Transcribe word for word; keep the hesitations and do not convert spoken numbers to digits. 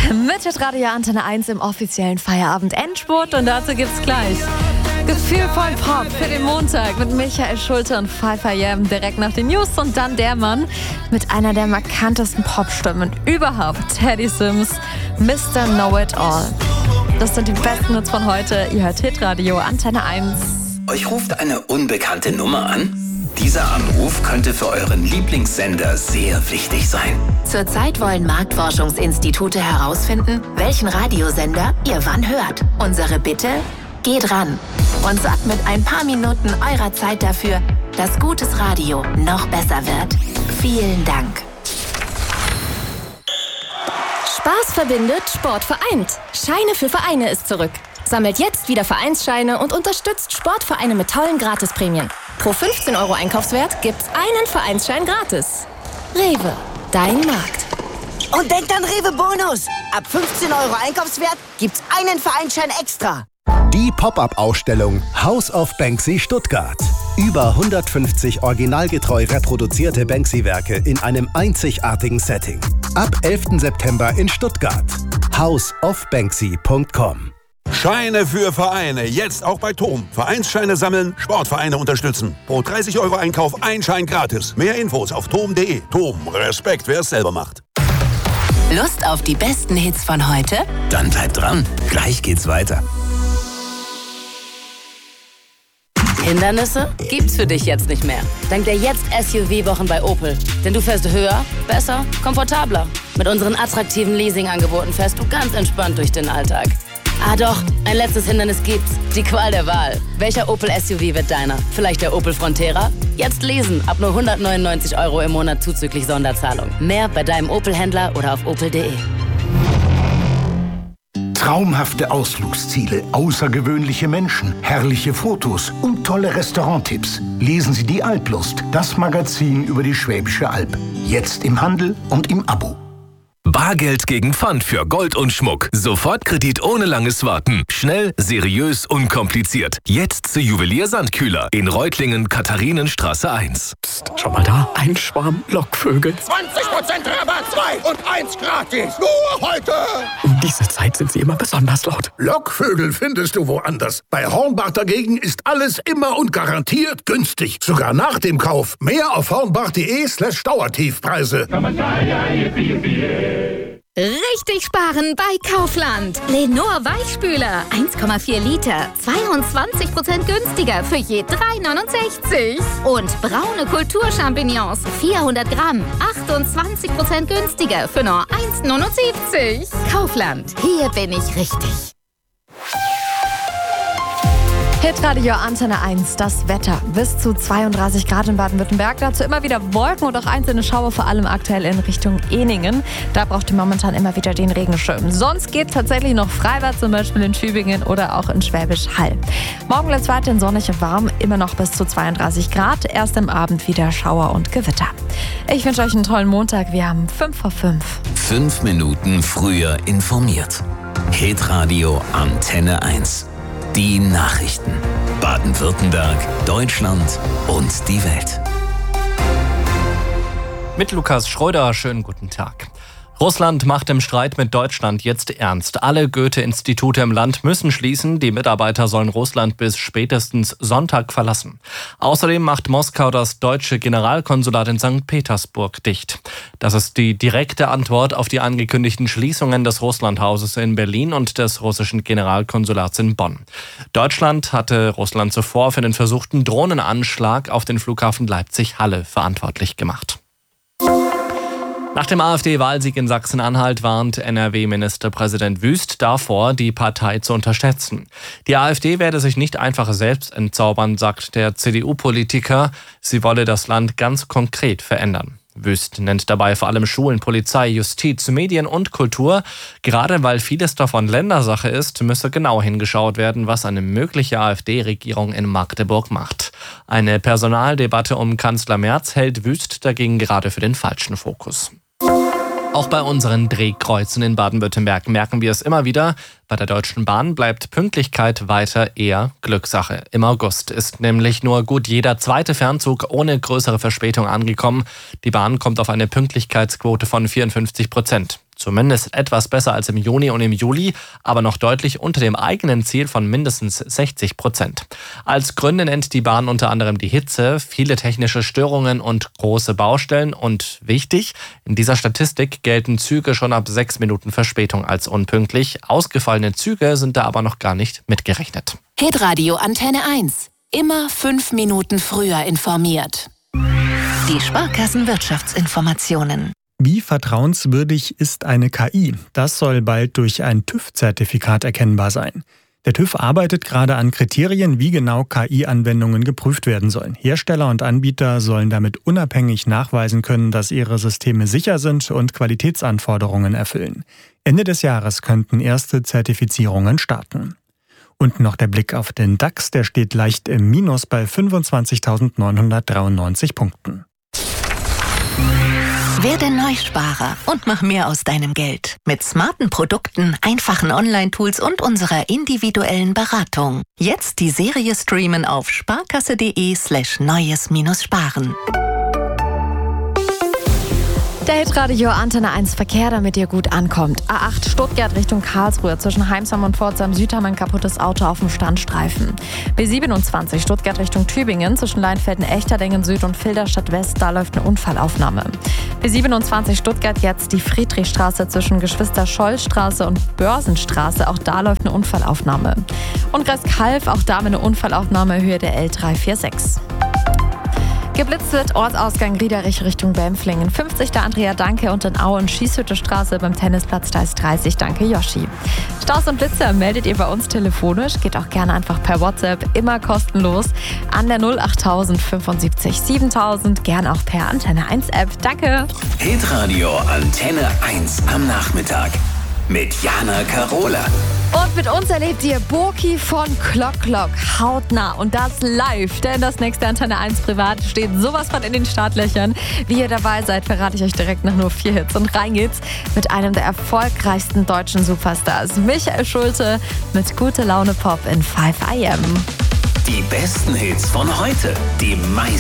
Mit Radio Antenne eins im offiziellen Feierabend-Endspurt und dazu gibt's gleich gefühlvoll Pop für den Montag mit Michael Schulte und Pfeiffer Jam direkt nach den News und dann der Mann mit einer der markantesten Popstimmen überhaupt, Teddy Swims, Mister Know It All. Das sind die besten Hits von heute. Ihr hört Hitradio Antenne eins. Euch ruft eine unbekannte Nummer an? Dieser Anruf könnte für euren Lieblingssender sehr wichtig sein. Zurzeit wollen Marktforschungsinstitute herausfinden, welchen Radiosender ihr wann hört. Unsere Bitte? Geht ran und sorgt mit ein paar Minuten eurer Zeit dafür, dass gutes Radio noch besser wird. Vielen Dank. Spaß verbindet, Sport vereint. Scheine für Vereine ist zurück. Sammelt jetzt wieder Vereinsscheine und unterstützt Sportvereine mit tollen Gratisprämien. Pro fünfzehn Euro Einkaufswert gibt's einen Vereinsschein gratis. Rewe, dein Markt. Und denkt an Rewe Bonus. Ab fünfzehn Euro Einkaufswert gibt's einen Vereinsschein extra. Die Pop-up-Ausstellung House of Banksy Stuttgart. Über hundertfünfzig originalgetreu reproduzierte Banksy-Werke in einem einzigartigen Setting. Ab elften September in Stuttgart. house of banksy punkt com. Scheine für Vereine, jetzt auch bei Tom. Vereinsscheine sammeln, Sportvereine unterstützen. Pro dreißig Euro Einkauf ein Schein gratis. Mehr Infos auf tom punkt de. Tom, Respekt, wer es selber macht. Lust auf die besten Hits von heute? Dann bleibt dran, gleich geht's weiter. Hindernisse gibt's für dich jetzt nicht mehr. Dank der Jetzt-S U V-Wochen bei Opel. Denn du fährst höher, besser, komfortabler. Mit unseren attraktiven Leasing-Angeboten fährst du ganz entspannt durch den Alltag. Ah doch, ein letztes Hindernis gibt's. Die Qual der Wahl. Welcher Opel S U V wird deiner? Vielleicht der Opel Frontera? Jetzt lesen. Ab nur hundertneunundneunzig Euro im Monat zuzüglich Sonderzahlung. Mehr bei deinem Opel-Händler oder auf opel punkt de. Traumhafte Ausflugsziele, außergewöhnliche Menschen, herrliche Fotos und tolle Restauranttipps. Lesen Sie die Alplust, das Magazin über die Schwäbische Alb. Jetzt im Handel und im Abo. Bargeld gegen Pfand für Gold und Schmuck. Sofortkredit ohne langes Warten. Schnell, seriös, unkompliziert. Jetzt zu Juwelier Sandkühler in Reutlingen, Katharinenstraße eins. Psst, schau mal da, ein Schwarm Lockvögel. zwanzig Prozent Rabatt, zwei und eins gratis. Nur heute. Um diese Zeit sind sie immer besonders laut. Lockvögel findest du woanders. Bei Hornbach dagegen ist alles immer und garantiert günstig. Sogar nach dem Kauf. Mehr auf hornbach.de slash Dauertiefpreise. Richtig sparen bei Kaufland. Lenor Weichspüler, eins Komma vier Liter, zweiundzwanzig Prozent günstiger für je drei neunundsechzig. Und braune Kulturchampignons, vierhundert Gramm, achtundzwanzig Prozent günstiger für nur eins neunundsiebzig. Kaufland, hier bin ich richtig. Hitradio Antenne eins, das Wetter. Bis zu zweiunddreißig Grad in Baden-Württemberg. Dazu immer wieder Wolken und auch einzelne Schauer, vor allem aktuell in Richtung Ehningen. Da braucht ihr momentan immer wieder den Regenschirm. Sonst geht tatsächlich noch freiwärts, zum Beispiel in Tübingen oder auch in Schwäbisch Hall. Morgen bleibt es weiterhin sonnig und warm, immer noch bis zu zweiunddreißig Grad. Erst am Abend wieder Schauer und Gewitter. Ich wünsche euch einen tollen Montag. Wir haben fünf vor fünf. Fünf Minuten früher informiert. Hitradio Antenne eins. Die Nachrichten. Baden-Württemberg, Deutschland und die Welt. Mit Lukas Schröder, schönen guten Tag. Russland macht im Streit mit Deutschland jetzt ernst. Alle Goethe-Institute im Land müssen schließen. Die Mitarbeiter sollen Russland bis spätestens Sonntag verlassen. Außerdem macht Moskau das deutsche Generalkonsulat in Sankt Petersburg dicht. Das ist die direkte Antwort auf die angekündigten Schließungen des Russlandhauses in Berlin und des russischen Generalkonsulats in Bonn. Deutschland hatte Russland zuvor für den versuchten Drohnenanschlag auf den Flughafen Leipzig-Halle verantwortlich gemacht. Nach dem AfD-Wahlsieg in Sachsen-Anhalt warnt N R W-Ministerpräsident Wüst davor, die Partei zu unterschätzen. Die AfD werde sich nicht einfach selbst entzaubern, sagt der C D U-Politiker. Sie wolle das Land ganz konkret verändern. Wüst nennt dabei vor allem Schulen, Polizei, Justiz, Medien und Kultur. Gerade weil vieles davon Ländersache ist, müsse genau hingeschaut werden, was eine mögliche AfD-Regierung in Magdeburg macht. Eine Personaldebatte um Kanzler Merz hält Wüst dagegen gerade für den falschen Fokus. Auch bei unseren Drehkreuzen in Baden-Württemberg merken wir es immer wieder. Bei der Deutschen Bahn bleibt Pünktlichkeit weiter eher Glückssache. Im August ist nämlich nur gut jeder zweite Fernzug ohne größere Verspätung angekommen. Die Bahn kommt auf eine Pünktlichkeitsquote von vierundfünfzig Prozent. Zumindest etwas besser als im Juni und im Juli, aber noch deutlich unter dem eigenen Ziel von mindestens sechzig Prozent. Als Gründe nennt die Bahn unter anderem die Hitze, viele technische Störungen und große Baustellen. Und wichtig, in dieser Statistik gelten Züge schon ab sechs Minuten Verspätung als unpünktlich. Ausgefallene Züge sind da aber noch gar nicht mitgerechnet. Hitradio Antenne eins. Immer fünf Minuten früher informiert. Die Sparkassenwirtschaftsinformationen. Wie vertrauenswürdig ist eine K I? Das soll bald durch ein TÜV-Zertifikat erkennbar sein. Der TÜV arbeitet gerade an Kriterien, wie genau K I-Anwendungen geprüft werden sollen. Hersteller und Anbieter sollen damit unabhängig nachweisen können, dass ihre Systeme sicher sind und Qualitätsanforderungen erfüllen. Ende des Jahres könnten erste Zertifizierungen starten. Und noch der Blick auf den DAX, der steht leicht im Minus bei fünfundzwanzigtausendneunhundertdreiundneunzig Punkten. Werde Neusparer und mach mehr aus deinem Geld. Mit smarten Produkten, einfachen Online-Tools und unserer individuellen Beratung. Jetzt die Serie streamen auf sparkasse.de slash neues-sparen. Der Hitradio Antenne eins Verkehr, damit ihr gut ankommt. A acht Stuttgart Richtung Karlsruhe. Zwischen Heimsam und Pforzheim Süd haben ein kaputtes Auto auf dem Standstreifen. B siebenundzwanzig Stuttgart Richtung Tübingen. Zwischen Leinfelden-Echterdingen Süd und Filderstadt West. Da läuft eine Unfallaufnahme. B siebenundzwanzig Stuttgart jetzt die Friedrichstraße zwischen Geschwister-Scholl-Straße und Börsenstraße. Auch da läuft eine Unfallaufnahme. Und Kreis Kalf, auch da mit einer Unfallaufnahme Höhe der L drei vier sechs. Geblitzt wird Ortsausgang Riederich Richtung Bempflingen. fünfzig der Andrea Danke und in Auen Schießhütte-Straße beim Tennisplatz, da ist dreißig. Danke Yoshi. Staus und Blitzer meldet ihr bei uns telefonisch. Geht auch gerne einfach per WhatsApp, immer kostenlos. An der null acht null fünf sieben siebentausend, gern auch per Antenne eins App. Danke. Hitradio Antenne eins am Nachmittag mit Jana Karola. Und mit uns erlebt ihr Burki von Clock Clock hautnah und das live, denn das nächste Antenne eins Privat steht sowas von in den Startlöchern. Wie ihr dabei seid, verrate ich euch direkt nach nur vier Hits. Und rein geht's mit einem der erfolgreichsten deutschen Superstars, Michael Schulte mit Gute Laune Pop in five a m. Die besten Hits von heute, die meisten